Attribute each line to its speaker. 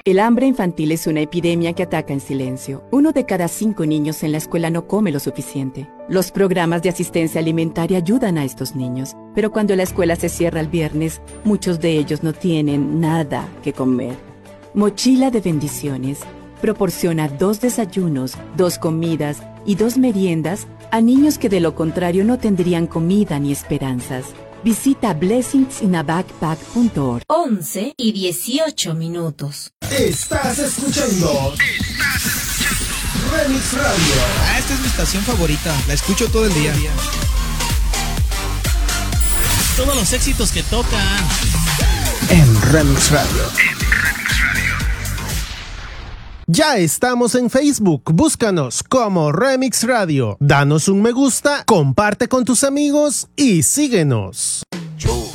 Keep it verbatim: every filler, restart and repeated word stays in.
Speaker 1: El hambre infantil es una epidemia que ataca en silencio. Uno de cada cinco niños en la escuela no come lo suficiente. Los programas de asistencia alimentaria ayudan a estos niños, pero cuando la escuela se cierra el viernes, muchos de ellos no tienen nada que comer. Mochila de Bendiciones proporciona dos desayunos, dos comidas y dos meriendas a niños que de lo contrario no tendrían comida ni esperanzas. Visita blessings in a backpack punto org.
Speaker 2: once y dieciocho minutos.
Speaker 3: Estás escuchando. Estás escuchando. Remix Radio.
Speaker 4: Ah, esta es mi estación favorita. La escucho todo el día. Todos los éxitos que tocan.
Speaker 3: En Remix Radio. En Remix Radio. Ya estamos en Facebook. Búscanos como Remix Radio. Danos un me gusta, comparte con tus amigos y síguenos.